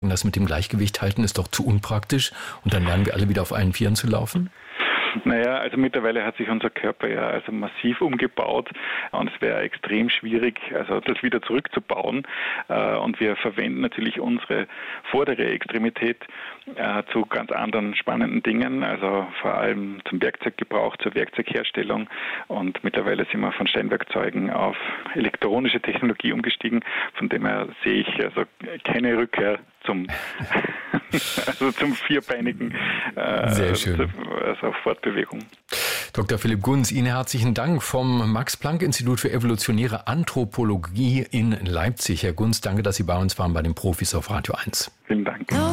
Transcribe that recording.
merken, das mit dem Gleichgewicht halten ist doch zu unpraktisch und dann lernen wir alle wieder auf allen Vieren zu laufen? Naja, also mittlerweile hat sich unser Körper ja also massiv umgebaut und es wäre extrem schwierig, also das wieder zurückzubauen. Und wir verwenden natürlich unsere vordere Extremität zu ganz anderen spannenden Dingen, also vor allem zum Werkzeuggebrauch, zur Werkzeugherstellung. Und mittlerweile sind wir von Steinwerkzeugen auf elektronische Technologie umgestiegen. Von dem her sehe ich also keine Rückkehr zum vierbeinigen Sehr schön. Also Fortbewegung. Dr. Philipp Gunz, Ihnen herzlichen Dank vom Max-Planck-Institut für evolutionäre Anthropologie in Leipzig. Herr Gunz, danke, dass Sie bei uns waren bei den Profis auf Radio 1. Vielen Dank.